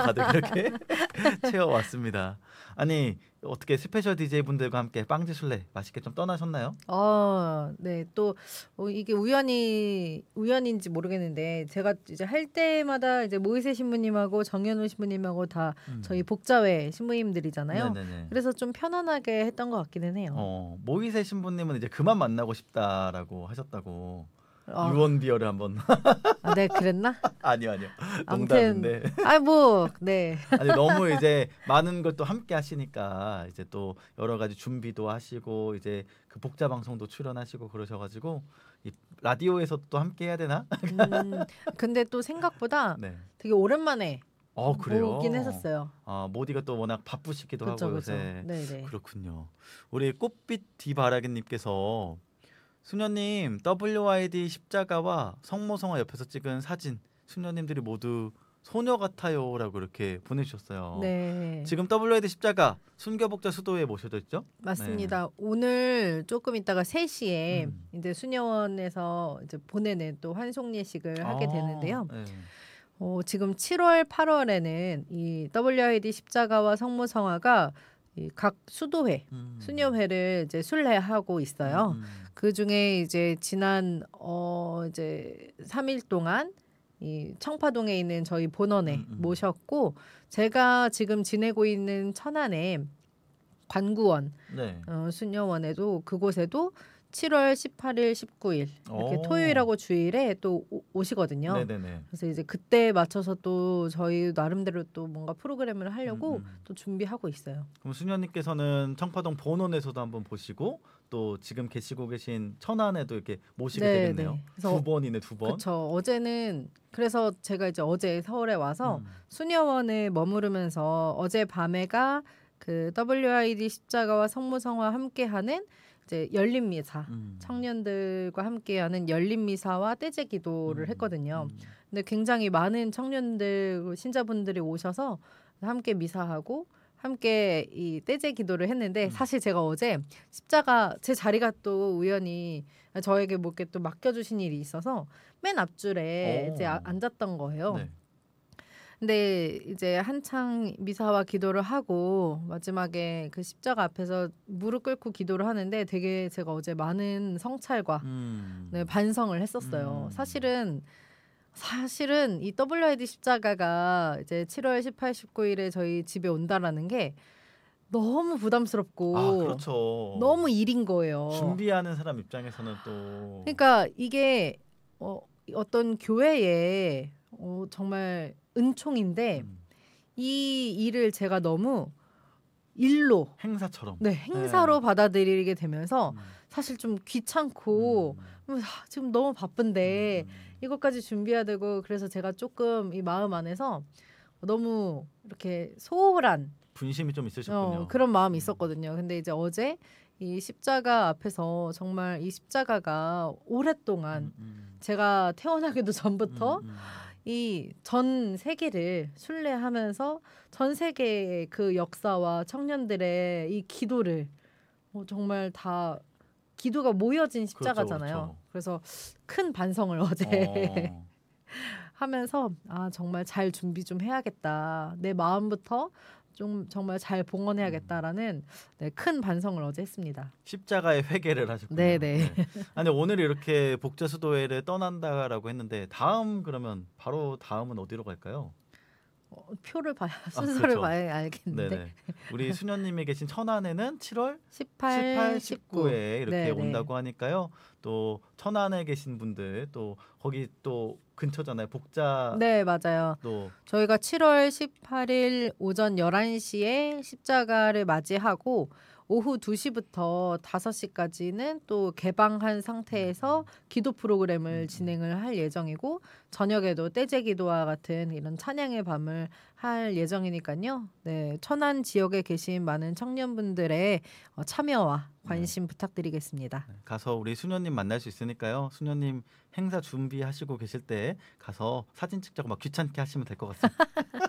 가득 이렇게 채워왔습니다. 아니 어떻게 스페셜 DJ 분들과 함께 빵지 순례 맛있게 좀 떠나셨나요? 네. 또 이게 우연인지 모르겠는데 제가 이제 할 때마다 이제 모이세 신부님하고 정현우 신부님하고 다 저희 복자회 신부님들이잖아요. 네네네. 그래서 좀 편안하게 했던 것 같기는 해요. 모이세 신부님은 이제 그만 만나고 싶다라고 하셨다고 아, 유언비어를 한번 네, 그랬나? 아니요 아무튼 농담인데 네. 아니 너무 이제 많은 걸 또 함께 하시니까 이제 또 여러 가지 준비도 하시고 이제 그 복자 방송도 출연하시고 그러셔가지고 이 라디오에서 또 함께 해야 되나? 근데 또 생각보다 네. 되게 오랜만에 그래요? 보긴 했었어요. 모디가 또 워낙 바쁘시기도 하고 그쵸. 요새 네네. 그렇군요. 우리 꽃빛 디바라기님께서 수녀님 WID 십자가와 성모성화 옆에서 찍은 사진 수녀님들이 모두 소녀 같아요라고 이렇게 보내주셨어요. 네. 지금 WID 십자가 순교복자 수도에 모셔져 있죠? 맞습니다. 오늘 조금 있다가 3시에 이제 수녀원에서 이제 보내는 또 환송 예식을 하게 되는데요. 네. 지금 7월, 8월에는 이 WID 십자가와 성모성화가 이 각 수도회, 수녀회를 이제 순례하고 있어요. 그 중에 이제 지난 이제 3일 동안 이 청파동에 있는 저희 본원에 모셨고, 제가 지금 지내고 있는 천안에 관구원 네. 수녀원에도 그곳에도 7월 18일, 19일 이렇게 토요일하고 주일에 또 오시거든요. 네네네. 그래서 이제 그때 맞춰서 또 저희 나름대로 또 뭔가 프로그램을 하려고 또 준비하고 있어요. 그럼 수녀님께서는 청파동 본원에서도 한번 보시고 또 지금 계시고 계신 천안에도 이렇게 모시게 되겠네요. 그래서 2번이네 2번. 그렇죠. 어제는 그래서 제가 이제 어제 서울에 와서 수녀원에 머무르면서 어제 밤에가 그 WID 십자가와 성모성화 함께하는 이제 열린 미사, 청년들과 함께하는 열린 미사와 떼제 기도를 했거든요. 근데 굉장히 많은 청년들, 신자분들이 오셔서 함께 미사하고 함께 이 떼제 기도를 했는데, 사실 제가 어제 십자가 제 자리가 또 우연히 저에게 뭐 이렇게 또 맡겨주신 일이 있어서 맨 앞줄에 이제 앉았던 거예요. 네. 근데 이제 한창 미사와 기도를 하고 마지막에 그 십자가 앞에서 무릎 꿇고 기도를 하는데 되게 제가 어제 많은 성찰과 네, 반성을 했었어요. 사실은 이 WID 십자가가 이제 7월 18, 19일에 저희 집에 온다라는 게 너무 부담스럽고 그렇죠. 너무 일인 거예요. 준비하는 사람 입장에서는 또 그러니까 이게 어떤 교회에 정말 은총인데 이 일을 제가 너무 일로 행사처럼 행사로 받아들이게 되면서 사실 좀 귀찮고 지금 너무 바쁜데 이것까지 준비해야 되고, 그래서 제가 조금 이 마음 안에서 너무 이렇게 소홀한 분심이 좀 있으셨군요. 그런 마음이 있었거든요. 근데 이제 어제 이 십자가 앞에서 정말 이 십자가가 오랫동안 제가 태어나기도 전부터 이 전 세계를 순례하면서 전 세계의 그 역사와 청년들의 이 기도를 정말 다 기도가 모여진 십자가잖아요. 그렇죠. 그래서 큰 반성을 어제 하면서 정말 잘 준비 좀 해야겠다. 내 마음부터 좀 정말 잘 봉헌해야겠다라는 큰 반성을 어제 했습니다. 십자가의 회개를 하셨군요. 네네. 아니 오늘 이렇게 복자수도회를 떠난다라고 했는데 그러면 바로 다음은 어디로 갈까요? 표를 봐야 순서를 그렇죠. 봐야 알겠는데. 네네. 우리 수녀님이 계신 천안에는 7월 18, 19에 이렇게 네네. 온다고 하니까요. 또 천안에 계신 분들 또 거기 또 근처잖아요. 복자. 네, 맞아요. 또 저희가 7월 18일 오전 11시에 십자가를 맞이하고 오후 2시부터 5시까지는 또 개방한 상태에서 기도 프로그램을 진행을 할 예정이고, 저녁에도 떼제 기도와 같은 이런 찬양의 밤을 할 예정이니까요. 네, 천안 지역에 계신 많은 청년분들의 참여와 관심 부탁드리겠습니다. 가서 우리 수녀님 만날 수 있으니까요. 수녀님 행사 준비하시고 계실 때 가서 사진 찍자고 막 귀찮게 하시면 될 것 같습니다.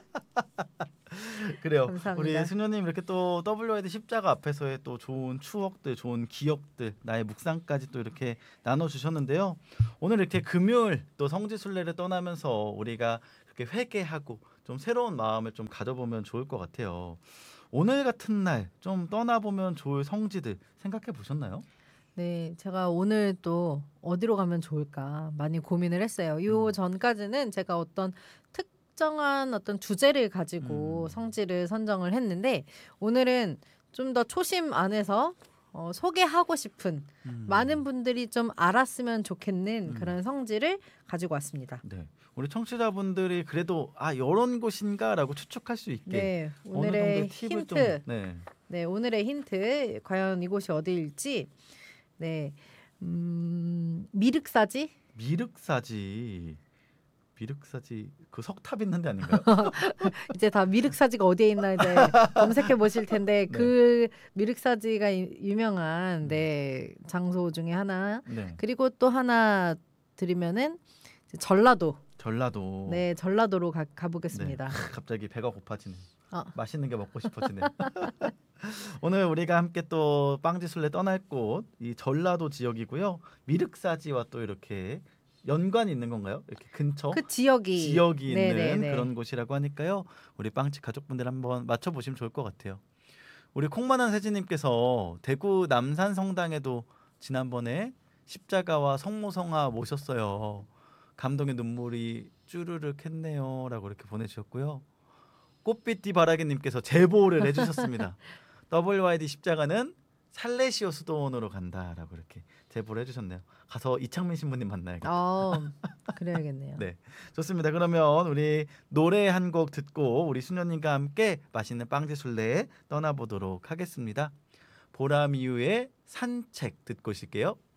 그래요. 감사합니다. 우리 수녀님 이렇게 또 WID 십자가 앞에서의 또 좋은 추억들, 좋은 기억들, 나의 묵상까지 또 이렇게 나눠주셨는데요. 오늘 이렇게 금요일 또 성지순례를 떠나면서 우리가 그렇게 회개하고 좀 새로운 마음을 좀 가져보면 좋을 것 같아요. 오늘 같은 날 좀 떠나보면 좋을 성지들 생각해 보셨나요? 네, 제가 오늘 또 어디로 가면 좋을까 많이 고민을 했어요. 요 전까지는 제가 어떤 특정한 어떤 주제를 가지고 성지를 선정을 했는데 오늘은 좀 더 초심 안에서 소개하고 싶은 많은 분들이 좀 알았으면 좋겠는 그런 성지를 가지고 왔습니다. 네. 우리 청취자분들이 그래도 이런 곳인가라고 추측할 수 있게 네, 어느 정도의 오늘의 팁을 좀 힌트. 네. 네, 오늘의 힌트. 과연 이곳이 어디일지. 네, 미륵사지? 미륵사지 그 석탑 있는 데 아닌가요? 이제 다 미륵사지가 어디에 있나 이제 검색해 보실 텐데 네. 그 미륵사지가 유명한 네 장소 중에 하나. 네. 그리고 또 하나 드리면은 이제 전라도. 전라도. 네, 전라도로 네. 가보겠습니다. 갑자기 배가 고파지네. 어. 맛있는 게 먹고 싶어지네. 오늘 우리가 함께 또 빵지술래 떠날 곳 이 전라도 지역이고요. 미륵사지와 또 이렇게 연관이 있는 건가요? 이렇게 근처 그 지역이 지역이 있는 네네네. 그런 곳이라고 하니까요. 우리 빵집 가족분들 한번 맞춰보시면 좋을 것 같아요. 우리 콩만한 세진님께서 대구 남산 성당에도 지난번에 십자가와 성모성화 모셨어요. 감동의 눈물이 쭈르륵 했네요라고 이렇게 보내주셨고요. 꽃빛띠 바라기님께서 제보를 해주셨습니다. WYD 십자가는 살레시오 수도원으로 간다라고 이렇게 제보를 해주셨네요. 가서 이창민 신부님 만나야겠다. 그래야겠네요. 네, 좋습니다. 그러면 우리 노래 한 곡 듣고 우리 수녀님과 함께 맛있는 빵지술래에 떠나보도록 하겠습니다. 보람이유의 산책 듣고 오실게요.